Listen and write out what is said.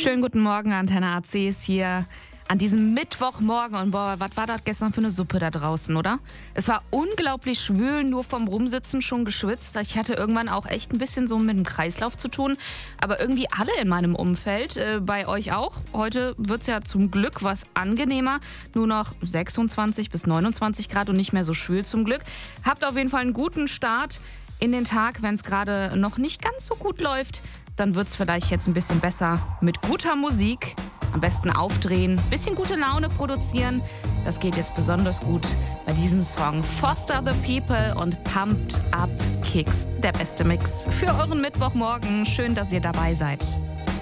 Schönen guten Morgen, Antenne AC ist hier an diesem Mittwochmorgen. Und boah, was war das gestern für eine Suppe da draußen, oder? Es war unglaublich schwül, nur vom Rumsitzen schon geschwitzt. Ich hatte irgendwann auch echt ein bisschen so mit dem Kreislauf zu tun. Aber irgendwie alle in meinem Umfeld, bei euch auch. Heute wird es ja zum Glück was angenehmer. Nur noch 26 bis 29 Grad und nicht mehr so schwül zum Glück. Habt auf jeden Fall einen guten Start in den Tag. Wenn es gerade noch nicht ganz so gut läuft, dann wird es vielleicht jetzt ein bisschen besser mit guter Musik. Am besten aufdrehen, bisschen gute Laune produzieren. Das geht jetzt besonders gut bei diesem Song Foster the People und Pumped Up Kicks. Der beste Mix für euren Mittwochmorgen. Schön, dass ihr dabei seid.